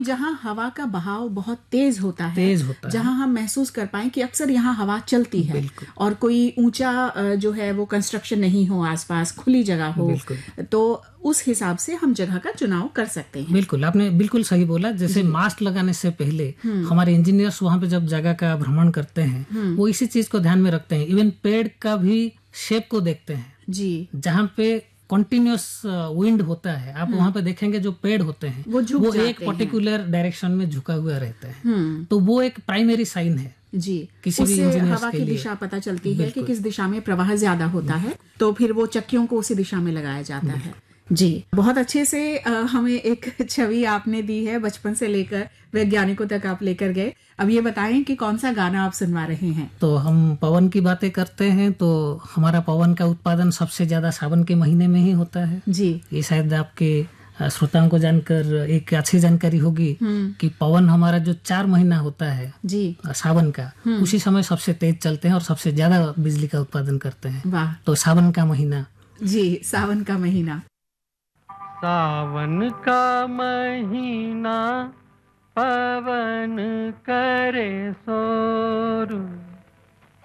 जहाँ हवा का बहाव बहुत तेज होता है, तेज जहाँ हम महसूस कर पाए कि अक्सर यहाँ हवा चलती है और कोई ऊंचा जो है वो कंस्ट्रक्शन नहीं हो, आसपास खुली जगह हो, तो उस हिसाब से हम जगह का चुनाव कर सकते हैं। बिल्कुल, आपने बिल्कुल सही बोला। जैसे मास्ट लगाने से पहले हमारे इंजीनियर्स वहाँ पे जब जगह का भ्रमण करते हैं, वो इसी चीज को ध्यान में रखते हैं। इवन पेड़ का भी शेप को देखते हैं जी। जहाँ पे कॉन्टिन्यूस विंड होता है, आप वहाँ पे देखेंगे जो पेड़ होते हैं वो एक पर्टिकुलर डायरेक्शन में झुका हुआ रहते हैं, तो वो एक प्राइमरी साइन है जी। किसी भी इंजीनियर्स हवा के की लिए दिशा पता चलती है कि किस दिशा में प्रवाह ज्यादा होता है, तो फिर वो चक्कियों को उसी दिशा में लगाया जाता है जी। बहुत अच्छे से हमें एक छवि आपने दी है, बचपन से लेकर वैज्ञानिकों तक आप लेकर गए। अब ये बताएं कि कौन सा गाना आप सुनवा रहे हैं। तो हम पवन की बातें करते हैं, तो हमारा पवन का उत्पादन सबसे ज्यादा सावन के महीने में ही होता है जी। ये शायद आपके श्रोताओं को जानकर एक अच्छी जानकारी होगी कि पवन हमारा जो 4 महीना होता है जी सावन का, उसी समय सबसे तेज चलते हैं और सबसे ज्यादा बिजली का उत्पादन करते हैं। वाह। तो सावन का महीना जी, सावन का महीना। सावन का महीना पवन करे शोर,